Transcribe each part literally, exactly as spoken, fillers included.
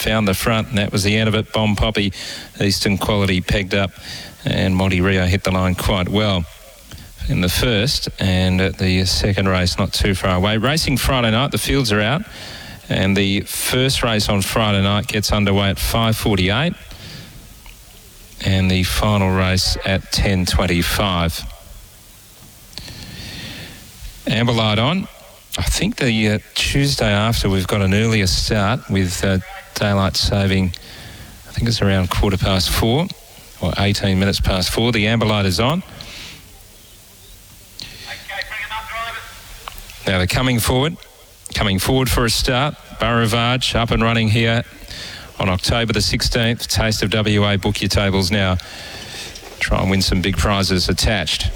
found the front, and that was the end of it. Bomb Poppy, Eastern Quality pegged up, and Monty Rio hit the line quite well in the first, and at the second race not too far away. Racing Friday night, the fields are out, and the first race on Friday night gets underway at five forty-eight, and the final race at ten twenty-five. Amber Light on. I think the uh, Tuesday after we've got an earlier start with uh, daylight saving. I think it's around quarter past four or eighteen minutes past four. The Amber Light is on. Now they're coming forward, coming forward for a start. Burravage up and running here on October the sixteenth. Taste of W A. Book your tables now. Try and win some big prizes attached.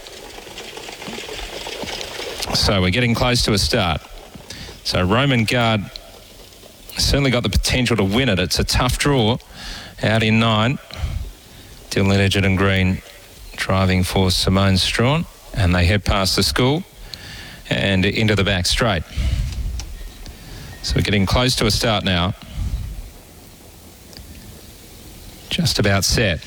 So we're getting close to a start. So Roman Guard certainly got the potential to win it. It's a tough draw. Out in nine. Dylan Edgerton Green driving for Simone Strawn, and they head past the school and into the back straight. So we're getting close to a start now. Just about set.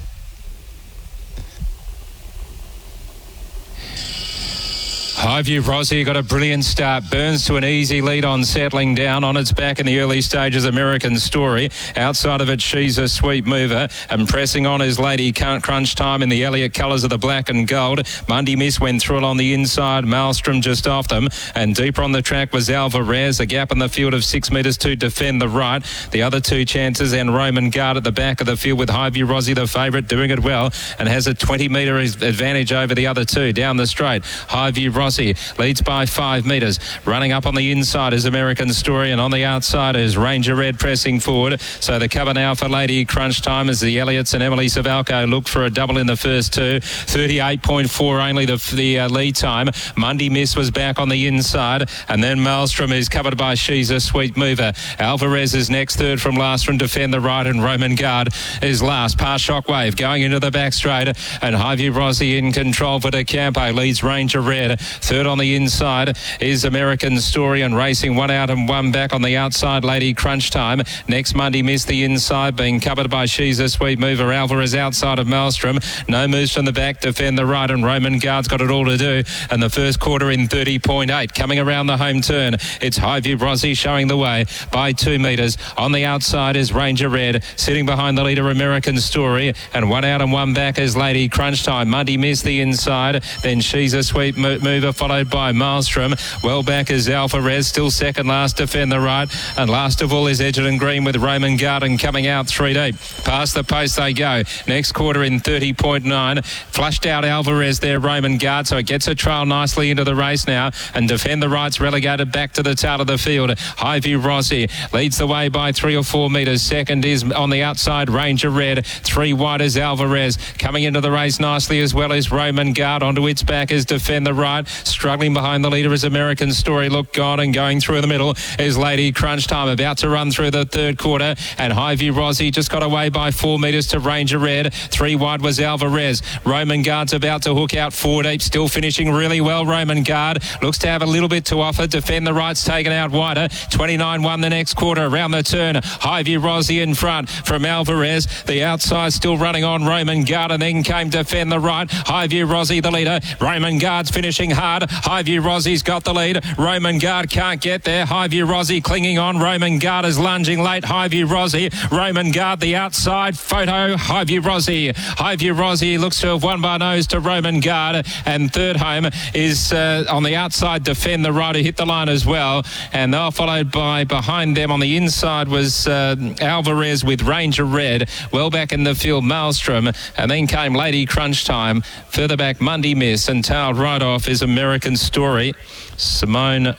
Highview Rossi got a brilliant start. Burns to an easy lead on, settling down on its back in the early stages. American Story. Outside of it, She's a Sweet Mover. And pressing on is Lady Crunch Time in the Elliott colours of the black and gold. Monday Miss went through it on the inside. Maelstrom just off them. And deeper on the track was Alvarez. A gap in the field of six metres to defend the right. The other two chances, and Roman Guard at the back of the field with Highview Rossi, the favourite, doing it well and has a twenty metre advantage over the other two down the straight. Highview Rossi leads by five metres. Running up on the inside is American Story, and on the outside is Ranger Red pressing forward. So the cover now for Lady Crunch Time as the Elliots and Emily Savalco look for a double in the first two. thirty-eight point four only the, the uh, lead time. Monday Miss was back on the inside, and then Maelstrom is covered by She's a Sweet Mover. Alvarez is next, third from last from Defend the Right, and Roman Guard is last. Past Shockwave going into the back straight, and Highview Rossi in control for De Campo leads Ranger Red. Third on the inside is American Story, and racing one out and one back on the outside, Lady Crunch Time. Next Monday Miss the inside, being covered by She's a Sweet Mover. Alvarez outside of Maelstrom. No moves from the back, Defend the Right, and Roman Guard's got it all to do. And the first quarter in thirty point eight. Coming around the home turn, it's Highview Rossi showing the way by two metres. On the outside is Ranger Red. Sitting behind the leader, American Story. And one out and one back is Lady Crunch Time. Monday Miss the inside. Then She's a Sweet Mover, followed by Maelstrom. Well back is Alvarez, still second last, Defend the Right. And last of all is Edgerton Green with Roman Garden coming out three deep. Past the post they go. Next quarter in thirty point nine. Flushed out Alvarez there, Roman Guard, so it gets a trail nicely into the race now. And Defend the Right's relegated back to the tail of the field. Highview Rossi leads the way by three or four metres. Second is on the outside, Ranger Red. Three wide is Alvarez. Coming into the race nicely as well as Roman Guard. Onto its back is Defend the Right. Struggling behind the leader is American Story. Look gone, and going through the middle is Lady Crunch Time, about to run through the third quarter. And Highview Rossi just got away by four metres to Ranger Red. Three wide was Alvarez. Roman Guard's about to hook out four deep, still finishing really well. Roman Guard looks to have a little bit to offer. Defend the Right's taken out wider. twenty-nine one the next quarter. Around the turn, Highview Rossi in front from Alvarez. The outside still running on Roman Guard, and then came Defend the Right. Highview Rossi the leader. Roman Guard's finishing hard. Highview Rossi's got the lead. Roman Guard can't get there. Highview Rossi clinging on. Roman Guard is lunging late. Highview Rossi. Roman Guard the outside. Photo. Highview Rossi. Highview Rossi looks to have won by nose to Roman Guard. And third home is uh, on the outside, Defend the Right, who hit the line as well. And they're followed by, behind them on the inside was uh, Alvarez with Ranger Red. Well back in the field, Maelstrom. And then came Lady Crunch Time. Further back, Monday Miss. And tailed right off is American Story. Simone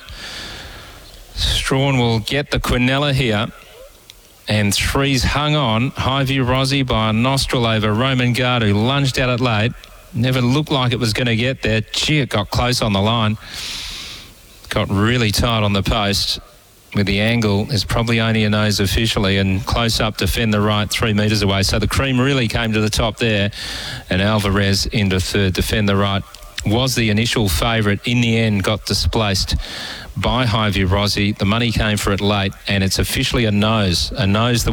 Strawn will get the Quinella here. And three's hung on. Highview Rossi by a nostril over Roman Guard, who lunged out it late. Never looked like it was going to get there. Gee, it got close on the line. Got really tight on the post. With the angle, is probably only a nose officially, and close up, Defend the Right, three metres away. So the cream really came to the top there. And Alvarez into third. Defend the Right was the initial favourite. In the end, got displaced by Highview Rossi. The money came for it late, and it's officially a nose. A nose the